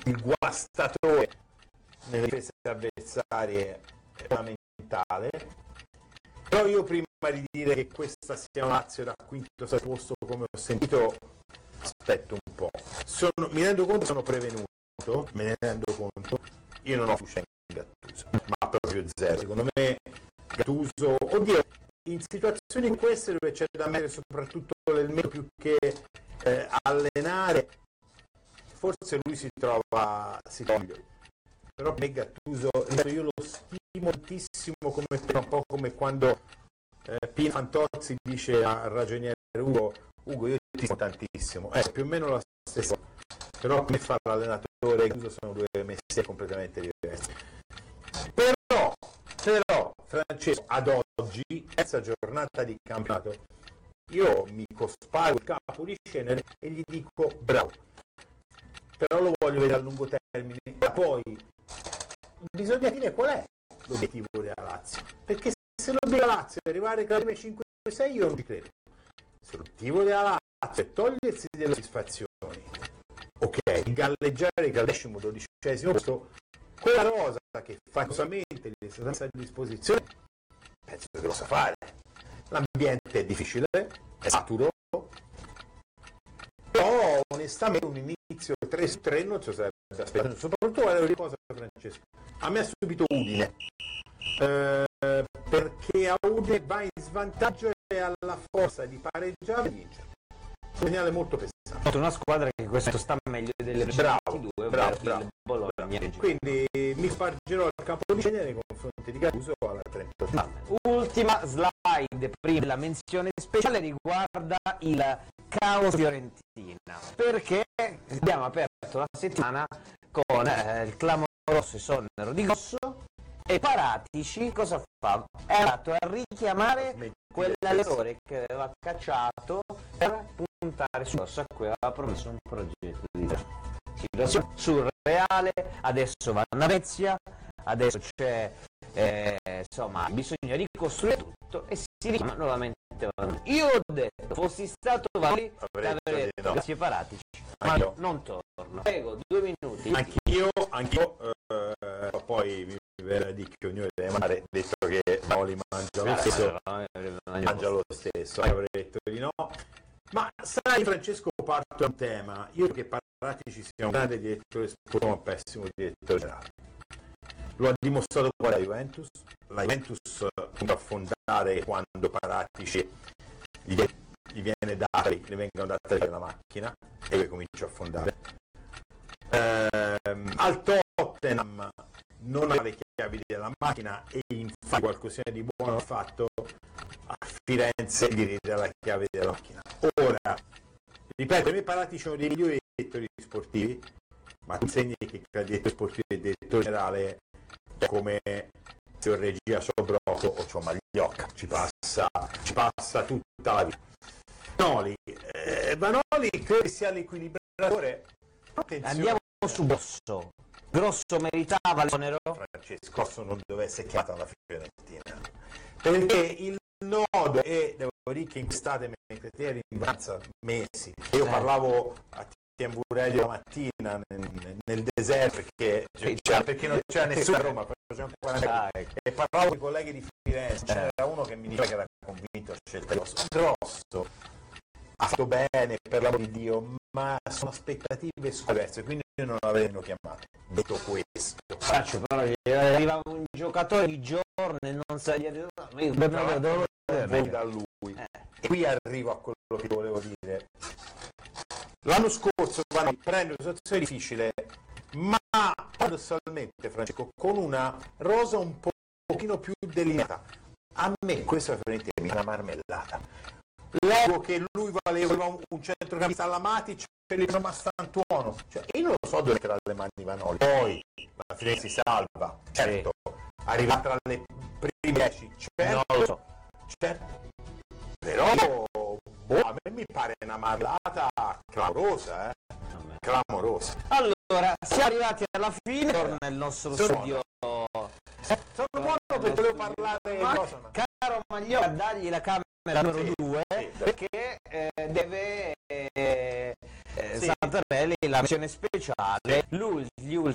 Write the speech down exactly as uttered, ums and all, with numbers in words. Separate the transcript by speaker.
Speaker 1: il guastatore nelle difese avversarie è fondamentale, però io prima di dire che questa sia una Lazio da quinto posto come ho sentito, aspetto un po', sono, mi rendo conto, sono prevenuto, me ne rendo conto, io non ho fiducia in Gattuso, ma proprio zero, secondo me Gattuso, oddio, in situazioni come queste dove c'è da mettere soprattutto l'elmetto più che eh, allenare, forse lui si trova, si trova meglio. Però per me Gattuso, io lo stimo tantissimo, come un po' come quando eh, Pino Fantozzi dice al ragioniere Ugo, Ugo io ti stimo tantissimo, è più o meno la stessa cosa, però per me fare l'allenatore e Gattuso sono due mestieri completamente diversi. Però, però Francesco, ad oggi, terza giornata di campionato, io mi cospago il capo di cenere e gli dico bravo, però lo voglio vedere a lungo termine. Ma poi bisogna dire qual è l'obiettivo della Lazio, perché se l'obiettivo della Lazio è arrivare tra le prime cinque sei io non ci credo. Se l'obiettivo della Lazio è togliersi delle soddisfazioni, ok, galleggiare al decimo, dodicesimo posto, quella rosa che faticosamente gli è stata messa a disposizione, penso che lo sa fare. L'ambiente è difficile, è saturo, però onestamente un inizio tre su tre non ci sarebbe aspettato, soprattutto guarda una cosa, Francesco, a me ha subito Udine, eh, perché a Udine va in svantaggio e ha la forza di pareggiare e vincere. Un segnale molto pesante.
Speaker 2: Una squadra che questo sta meglio delle
Speaker 1: bravo,
Speaker 2: due,
Speaker 1: bravo, bravo,
Speaker 2: Bologna.
Speaker 1: Bravo. Quindi mi spargerò il campo di cenere nei confronti di Gattuso alla trenta.
Speaker 2: Ultima slide prima della menzione speciale riguarda il caos fiorentina, perché abbiamo aperto la settimana con eh, il clamoroso esonero di Grosso e Paratici cosa fa? È andato a richiamare quell'allenatore che aveva cacciato per puntare su Grosso, a cui aveva promesso un progetto di situazione surreale. Adesso va a Venezia, adesso c'è eh, insomma bisogna ricostruire tutto e si richiama nuovamente. Io ho detto, fossi stato Valli, avrei detto no. Grazie Paratici, ma
Speaker 1: Anch'io.
Speaker 2: non torno. Prego, due minuti.
Speaker 1: Anch'io, anch'io eh, poi mi verrà di che ognuno deve mangiare, detto che Noli mangia lo stesso, mangia lo stesso, avrei detto di no. Ma sai Francesco, parto da un tema, io che Paratici sia un grande direttore sportivo, un pessimo direttore generale. Lo ha dimostrato poi la Juventus, la Juventus punta a fondare quando Paratici gli, gli viene data, gli vengono date la macchina e lui comincia a fondare. Ehm, al Tottenham non ha le chiavi della macchina e infatti qualcosina di buono ha fatto, a Firenze gli ridà la chiave della macchina. Ora, ripeto, per me Paratici sono dei migliori direttori sportivi, ma tu insegni che tra direttore sportivo e direttore generale come se ho regia Sobrocco o c'ho Magliocca, ci passa, ci passa tutta la vita. Vanoli, eh, Vanoli credo che sia l'equilibratore. Attenzione.
Speaker 2: Andiamo su Grosso. Grosso meritava l'esonero?
Speaker 1: Francesco Grosso non deve essere chiamato alla Fiorentina, perché il nodo è, devo dire che in quest'estate mentre te eri in vacanza mesi, io eh. parlavo a Tiamburelli la mattina nel, nel deserto perché, cioè, perché non c'era nessuno a Roma e parlavo con i colleghi di Firenze, c'era uno che mi diceva che era convinto a scelta di Grosso. Grosso ha fatto bene per l'amor di Dio, ma sono aspettative scorse, quindi io non l'avrei chiamato. Detto questo,
Speaker 2: faccio però arriva un giocatore di giorno e non sa dire
Speaker 1: vengo da lui eh. E qui arrivo a quello che volevo dire. L'anno scorso Vanoli prende una situazione difficile, ma paradossalmente Francesco con una rosa un po' pochino più delineata. A me questo è veramente una marmellata. Leggo che lui valeva un, un centrocampista alla Matic per il Mastantuono, cioè, io non lo so dove tra le mani Vanoli. Poi la Firenze si salva, certo, sì. Arriva tra le prime dieci, certo, non lo so. Certo. Però boh, a me mi pare una marmellata clamorosa, eh? Clamorosa.
Speaker 2: Allora, siamo arrivati alla fine, torna nel nostro
Speaker 1: sono
Speaker 2: studio.
Speaker 1: Buono. Sono buono perché volevo parlare di cosa.
Speaker 2: Caro Magliocca, dagli la camera numero
Speaker 1: sì,
Speaker 2: due,
Speaker 1: sì,
Speaker 2: perché eh, deve eh, Santarelli, la menzione speciale, l'ul- gli ultimi